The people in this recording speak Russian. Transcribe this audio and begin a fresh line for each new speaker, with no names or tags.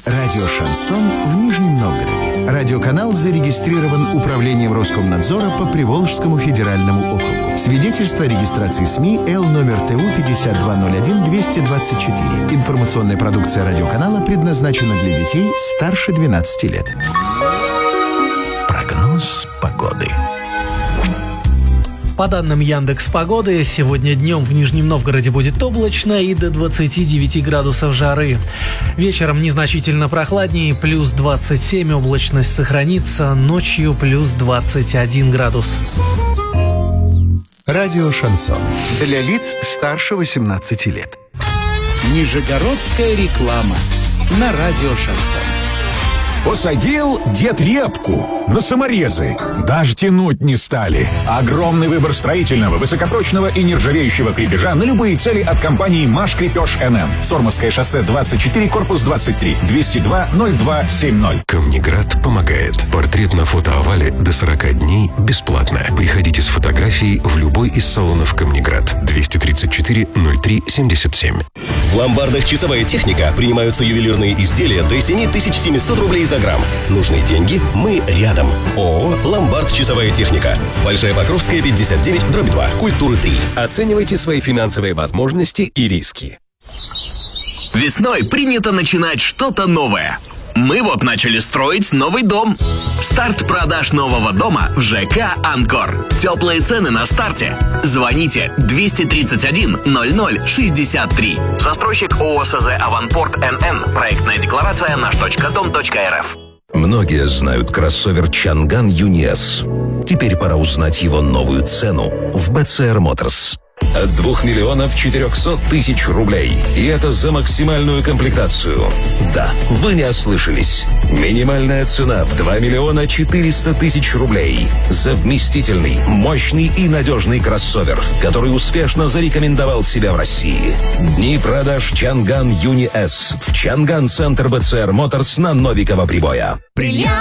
Радио «Шансон» в Нижнем Новгороде. Радиоканал зарегистрирован Управлением Роскомнадзора по Приволжскому федеральному округу. Свидетельство о регистрации СМИ Л номер ТУ 5201-224. Информационная продукция радиоканала предназначена для детей старше 12 лет. Прогноз погоды.
По данным Яндекс.Погоды, сегодня днем в Нижнем Новгороде будет облачно и до 29 градусов жары. Вечером незначительно прохладнее, плюс 27, облачность сохранится, ночью плюс 21 градус.
Радио «Шансон» для лиц старше 18 лет.
Нижегородская реклама на радио «Шансон».
Посадил дед репку на саморезы. Даже тянуть не стали. Огромный выбор строительного, высокопрочного и нержавеющего крепежа на любые цели от компании «Маш Крепеж НМ». Сормовское шоссе 24, корпус 23, 202-0270.
Камнеград помогает. Портрет на фотоовале до 40 дней бесплатно. Приходите с фотографией в любой из салонов Камнеград. 234-03-77.
В ломбардах «Часовая техника» принимаются ювелирные изделия до 7700 рублей за грамм. Нужны деньги? Мы рядом. ООО «Ломбард. Часовая техника». Большая Покровская, 59/2. Культуры 3.
Оценивайте свои финансовые возможности и риски.
Весной принято начинать что-то новое. Мы вот начали строить новый дом. Старт продаж нового дома в ЖК «Анкор». Теплые цены на старте. Звоните 231 00 63. Застройщик ООСЗ «Аванпорт НН». Проектная декларация наш.дом.рф.
Многие знают кроссовер Чанган Юни-С. Теперь пора узнать его новую цену в БЦР Моторс. От 2 миллионов 400 тысяч рублей. И это за максимальную комплектацию. Да, вы не ослышались. Минимальная цена в 2 миллиона 400 тысяч рублей. За вместительный, мощный и надежный кроссовер, который успешно зарекомендовал себя в России. Дни продаж Чанган Юни-С в Чанган Центр БЦР Моторс на Новикова Прибоя.